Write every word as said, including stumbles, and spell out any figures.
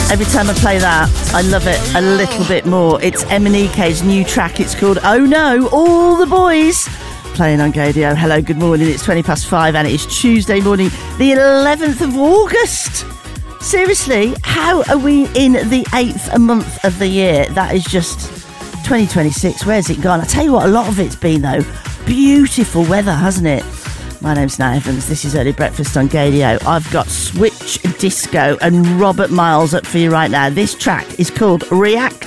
Every time I play that, I love it a little bit more. It's Emanike's new track. It's called Oh No, All the Boys. Playing on Gaydio. Hello, good morning. It's twenty past five and it is Tuesday morning, the eleventh of August. Seriously, how are we in the eighth month of the year? That is just twenty twenty-six. Where's it gone? I tell you what, a lot of it's been, though. Beautiful weather, hasn't it? My name's Nat Evans. This is Early Breakfast on Gaydio. I've got Switch Disco and Robert Miles up for you right now. This track is called React.